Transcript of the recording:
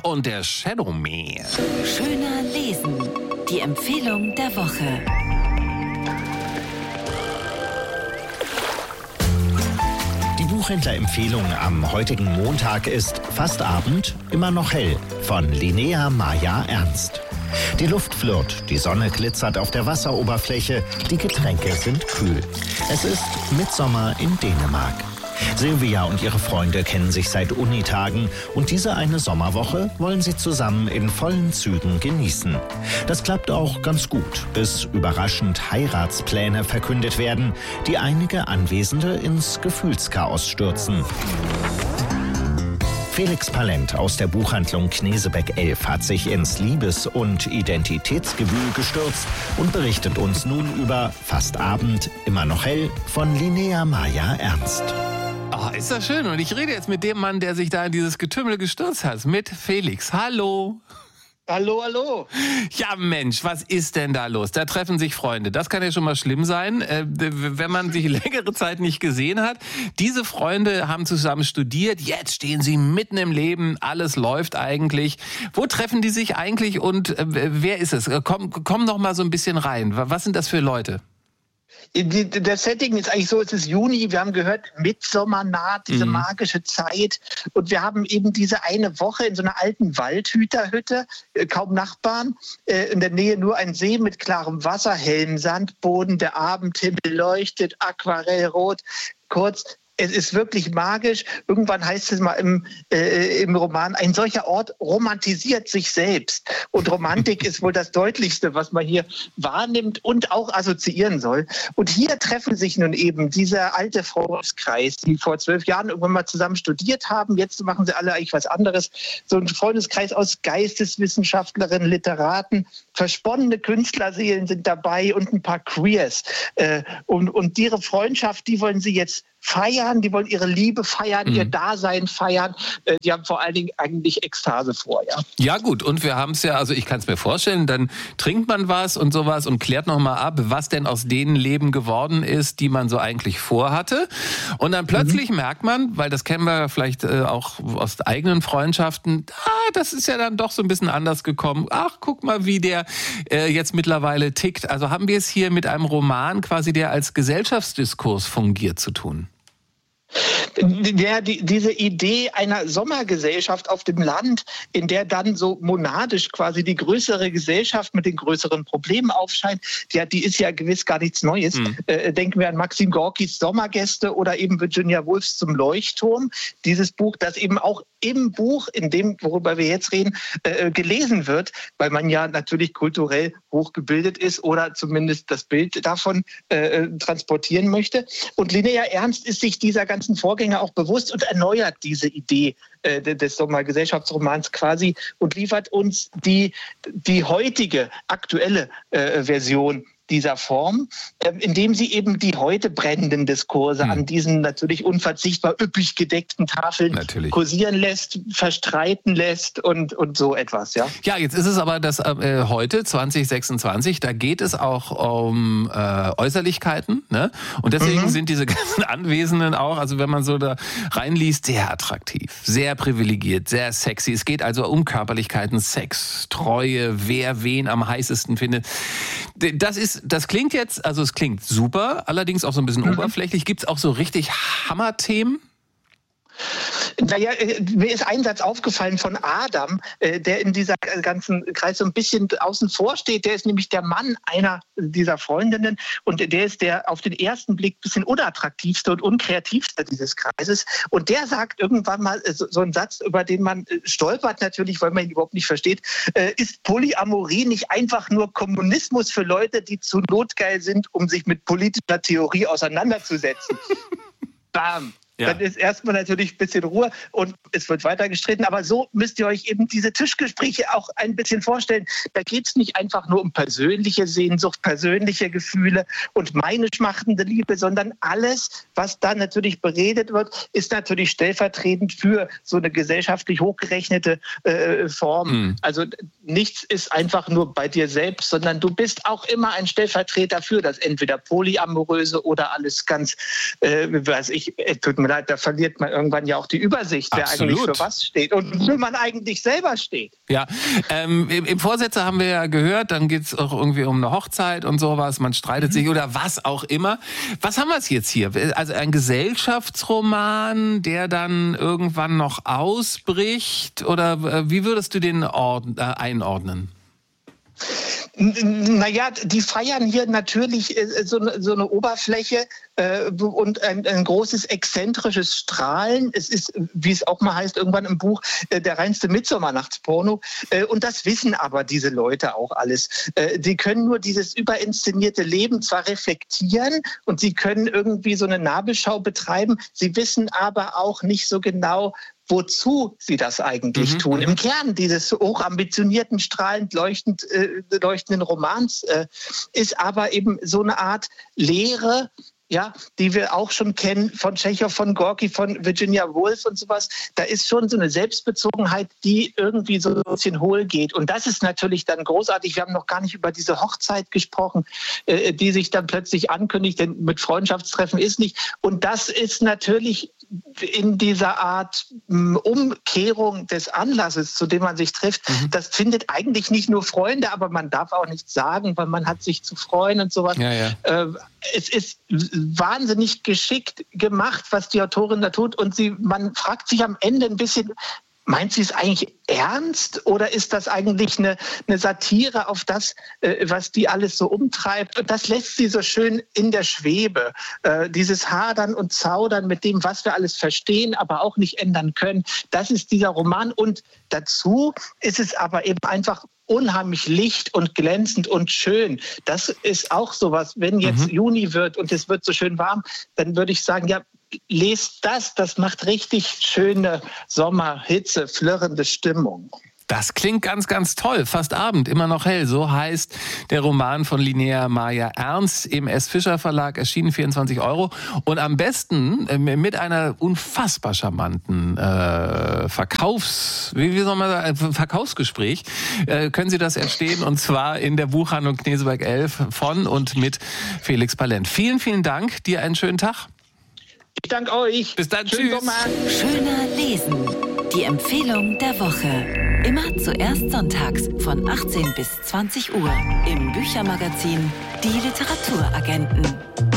und der Shadowman. Schöner lesen. Die Empfehlung der Woche. Die Buchhändlerempfehlung am heutigen Montag ist Fast Abend, immer noch hell von Linnea Maya Ernst. Die Luft flirrt, die Sonne glitzert auf der Wasseroberfläche, die Getränke sind kühl. Es ist Mitsommer in Dänemark. Silvia und ihre Freunde kennen sich seit Unitagen und diese eine Sommerwoche wollen sie zusammen in vollen Zügen genießen. Das klappt auch ganz gut, bis überraschend Heiratspläne verkündet werden, die einige Anwesende ins Gefühlschaos stürzen. Felix Palent aus der Buchhandlung Knesebeck 11 hat sich ins Liebes- und Identitätsgewühl gestürzt und berichtet uns nun über Fast Abend, immer noch hell von Linnea Maya Ernst. Oh, ist das schön. Und ich rede jetzt mit dem Mann, der sich da in dieses Getümmel gestürzt hat, mit Felix. Hallo. Hallo, hallo. Ja, Mensch, was ist denn da los? Da treffen sich Freunde. Das kann ja schon mal schlimm sein, wenn man sich längere Zeit nicht gesehen hat. Diese Freunde haben zusammen studiert. Jetzt stehen sie mitten im Leben. Alles läuft eigentlich. Wo treffen die sich eigentlich und wer ist es? Komm noch mal so ein bisschen rein. Was sind das für Leute? Das Setting ist eigentlich so, es ist Juni, wir haben gehört, Mitsommer naht, diese magische Zeit. Und wir haben eben diese eine Woche in so einer alten Waldhüterhütte, kaum Nachbarn, in der Nähe nur ein See mit klarem Wasser, hellem Sandboden, der Abendhimmel leuchtet, aquarellrot. Kurz, es ist wirklich magisch. Irgendwann heißt es mal im Roman, ein solcher Ort romantisiert sich selbst. Und Romantik ist wohl das Deutlichste, was man hier wahrnimmt und auch assoziieren soll. Und hier treffen sich nun eben dieser alte Freundeskreis, die vor 12 Jahren irgendwann mal zusammen studiert haben. Jetzt machen sie alle eigentlich was anderes. So ein Freundeskreis aus Geisteswissenschaftlerinnen, Literaten, versponnene Künstlerseelen sind dabei und ein paar Queers. Und ihre Freundschaft, die wollen sie jetzt feiern, die wollen ihre Liebe feiern, ihr Dasein feiern. Die haben vor allen Dingen eigentlich Ekstase vor, ja. Ja gut, und wir haben es ja, also ich kann es mir vorstellen, dann trinkt man was und sowas und klärt nochmal ab, was denn aus denen Leben geworden ist, die man so eigentlich vorhatte. Und dann plötzlich merkt man, weil das kennen wir vielleicht auch aus eigenen Freundschaften, das ist ja dann doch so ein bisschen anders gekommen. Ach, guck mal, wie der jetzt mittlerweile tickt. Also haben wir es hier mit einem Roman quasi, der als Gesellschaftsdiskurs fungiert, zu tun. Ja, diese Idee einer Sommergesellschaft auf dem Land, in der dann so monadisch quasi die größere Gesellschaft mit den größeren Problemen aufscheint, die ist ja gewiss gar nichts Neues. Denken wir an Maxim Gorkis Sommergäste oder eben Virginia Woolfs Zum Leuchtturm. Dieses Buch, das eben auch im Buch, in dem, worüber wir jetzt reden, gelesen wird, weil man ja natürlich kulturell hochgebildet ist oder zumindest das Bild davon transportieren möchte. Und Linnea Ernst ist sich dieser ganzen Vorgänge auch bewusst und erneuert diese Idee des Sommergesellschaftsromans quasi und liefert uns die heutige, aktuelle Version dieser Form, indem sie eben die heute brennenden Diskurse an diesen natürlich unverzichtbar üppig gedeckten Tafeln kursieren lässt, verstreiten lässt und so etwas. Ja, ja, jetzt ist es aber das heute, 2026, da geht es auch um Äußerlichkeiten, ne? Und deswegen sind diese ganzen Anwesenden auch, also wenn man so da reinliest, sehr attraktiv, sehr privilegiert, sehr sexy. Es geht also um Körperlichkeiten, Sex, Treue, wer wen am heißesten findet. Das klingt jetzt, also es klingt super, allerdings auch so ein bisschen oberflächlich. Gibt es auch so richtig Hammerthemen? Naja, mir ist ein Satz aufgefallen von Adam, der in dieser ganzen Kreis so ein bisschen außen vor steht. Der ist nämlich der Mann einer dieser Freundinnen und der ist der auf den ersten Blick ein bisschen unattraktivste und unkreativste dieses Kreises. Und der sagt irgendwann mal so einen Satz, über den man stolpert natürlich, weil man ihn überhaupt nicht versteht. Ist Polyamorie nicht einfach nur Kommunismus für Leute, die zu notgeil sind, um sich mit politischer Theorie auseinanderzusetzen? Bam! Ja. Dann ist erstmal natürlich ein bisschen Ruhe und es wird weiter gestritten. Aber so müsst ihr euch eben diese Tischgespräche auch ein bisschen vorstellen. Da geht es nicht einfach nur um persönliche Sehnsucht, persönliche Gefühle und meine schmachtende Liebe, sondern alles, was da natürlich beredet wird, ist natürlich stellvertretend für so eine gesellschaftlich hochgerechnete Form. Also nichts ist einfach nur bei dir selbst, sondern du bist auch immer ein Stellvertreter für das entweder Polyamoröse oder alles ganz, tut mir leid, da verliert man irgendwann ja auch die Übersicht, wer eigentlich für was steht und wofür man eigentlich selber steht. Ja, im Vorsätze haben wir ja gehört, dann geht es auch irgendwie um eine Hochzeit und sowas, man streitet sich oder was auch immer. Was haben wir jetzt hier? Also ein Gesellschaftsroman, der dann irgendwann noch ausbricht, oder wie würdest du den einordnen? Naja, die feiern hier natürlich so eine Oberfläche und ein großes exzentrisches Strahlen. Es ist, wie es auch mal heißt, irgendwann im Buch, der reinste Mittsommernachtsporno. Und das wissen aber diese Leute auch alles. Sie können nur dieses überinszenierte Leben zwar reflektieren und sie können irgendwie so eine Nabelschau betreiben, sie wissen aber auch nicht so genau, wozu sie das eigentlich tun. Im Kern dieses hochambitionierten, strahlend leuchtenden Romans ist aber eben so eine Art Lehre, ja, die wir auch schon kennen von Tschechow, von Gorki, von Virginia Woolf und sowas. Da ist schon so eine Selbstbezogenheit, die irgendwie so ein bisschen hohl geht. Und das ist natürlich dann großartig. Wir haben noch gar nicht über diese Hochzeit gesprochen, die sich dann plötzlich ankündigt, denn mit Freundschaftstreffen ist nicht. Und das ist natürlich in dieser Art Umkehrung des Anlasses, zu dem man sich trifft, das findet eigentlich nicht nur Freunde, aber man darf auch nichts sagen, weil man hat sich zu freuen und sowas. Ja. Es ist wahnsinnig geschickt gemacht, was die Autorin da tut, und man fragt sich am Ende ein bisschen, meint sie es eigentlich ernst oder ist das eigentlich eine Satire auf das, was die alles so umtreibt? Und das lässt sie so schön in der Schwebe. Dieses Hadern und Zaudern mit dem, was wir alles verstehen, aber auch nicht ändern können. Das ist dieser Roman. Und dazu ist es aber eben einfach unheimlich licht und glänzend und schön. Das ist auch sowas, wenn jetzt Juni wird und es wird so schön warm, dann würde ich sagen, ja, lest das macht richtig schöne Sommerhitze, flirrende Stimmung. Das klingt ganz, ganz toll. Fast Abend, immer noch hell. So heißt der Roman von Linnea Maja Ernst im S. Fischer Verlag, erschienen 24 €. Und am besten mit einer unfassbar charmanten Verkaufsgespräch können Sie das erstehen. Und zwar in der Buchhandlung Kneseberg 11 von und mit Felix Palent. Vielen, vielen Dank. Dir einen schönen Tag. Ich danke euch. Bis dann. Schönen Tschüss. Sommer. Schöner Lesen. Die Empfehlung der Woche. Immer zuerst sonntags von 18 bis 20 Uhr im Büchermagazin Die Literaturagenten.